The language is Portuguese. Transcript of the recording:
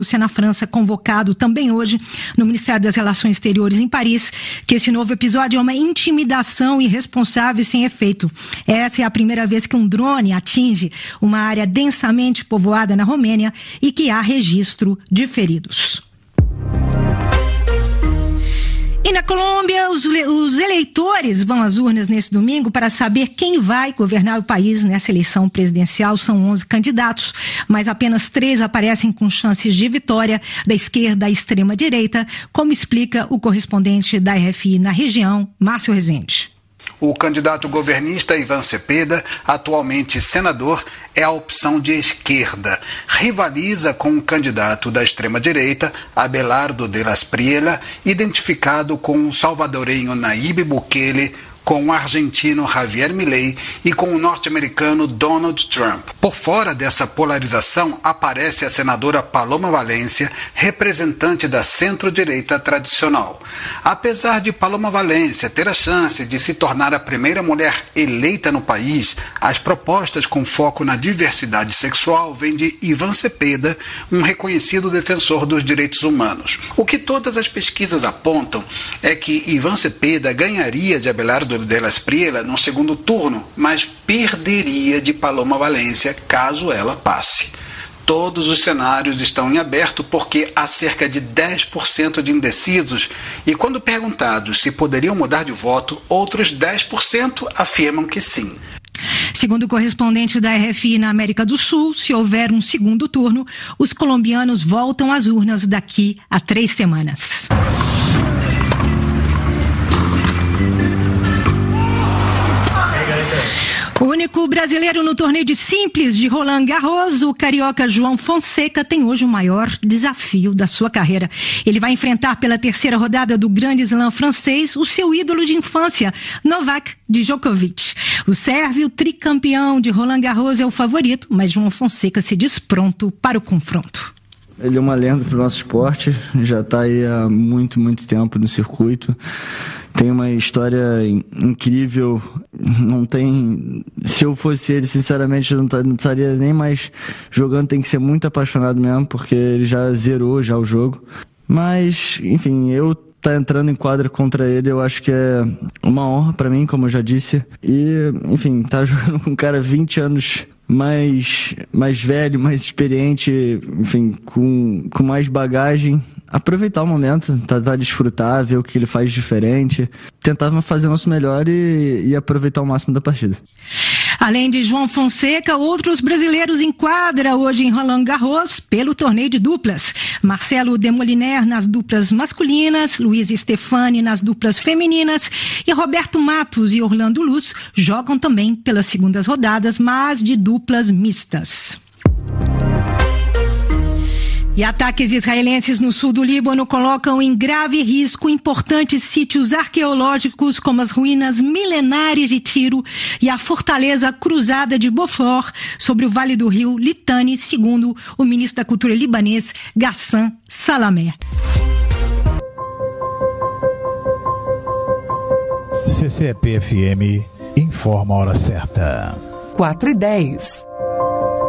Na França, convocado também hoje no Ministério das Relações Exteriores em Paris, que esse novo episódio é uma intimidação irresponsável e sem efeito. Essa é a primeira vez que um drone atinge uma área densamente povoada na Romênia e que há registro de feridos. E na Colômbia, os eleitores vão às urnas nesse domingo para saber quem vai governar o país nessa eleição presidencial. São 11 candidatos, mas apenas 3 aparecem com chances de vitória, da esquerda à extrema-direita, como explica o correspondente da RFI na região, Márcio Rezende. O candidato governista Iván Cepeda, atualmente senador, é a opção de esquerda. Rivaliza com o candidato da extrema-direita, Abelardo de las Priela, identificado com o salvadorenho Nayib Bukele, com o argentino Javier Milei e com o norte-americano Donald Trump. Por fora dessa polarização aparece a senadora Paloma Valencia, representante da centro-direita tradicional. Apesar de Paloma Valencia ter a chance de se tornar a primeira mulher eleita no país, as propostas com foco na diversidade sexual vêm de Iván Cepeda, um reconhecido defensor dos direitos humanos. O que todas as pesquisas apontam é que Iván Cepeda ganharia de Abelardo de las Priela no segundo turno, mas perderia de Paloma Valencia caso ela passe. Todos os cenários estão em aberto porque há cerca de 10% de indecisos e quando perguntados se poderiam mudar de voto, outros 10% afirmam que sim. Segundo o correspondente da RFI na América do Sul, se houver um segundo turno, os colombianos voltam às urnas daqui a 3 semanas. O único brasileiro no torneio de simples de Roland Garros, o carioca João Fonseca, tem hoje o maior desafio da sua carreira. Ele vai enfrentar pela 3ª rodada do Grande Slam francês o seu ídolo de infância, Novak Djokovic. O sérvio tricampeão de Roland Garros é o favorito, mas João Fonseca se diz pronto para o confronto. Ele é uma lenda para o nosso esporte, já está aí há muito tempo no circuito. Tem uma história incrível, não tem... Se eu fosse ele, sinceramente, eu não estaria nem mais jogando, tem que ser muito apaixonado mesmo, porque ele já zerou já o jogo. Mas, enfim, eu tá entrando em quadra contra ele, eu acho que é uma honra para mim, como eu já disse. E, enfim, tá jogando com um cara 20 anos mais velho, mais experiente, enfim, com mais bagagem. Aproveitar o momento, tentar desfrutar, ver o que ele faz diferente, tentar fazer o nosso melhor e aproveitar o máximo da partida. Além de João Fonseca, outros brasileiros em quadra hoje em Roland Garros pelo torneio de duplas. Marcelo Demoliner nas duplas masculinas, Luiz Stefani nas duplas femininas e Roberto Matos e Orlando Luz jogam também pelas segundas rodadas, mas de duplas mistas. E ataques israelenses no sul do Líbano colocam em grave risco importantes sítios arqueológicos como as ruínas milenares de Tiro e a fortaleza cruzada de Beaufort sobre o vale do rio Litani, segundo o ministro da Cultura libanês Ghassan Salamé. CCEP-FM informa a hora certa. 4h10.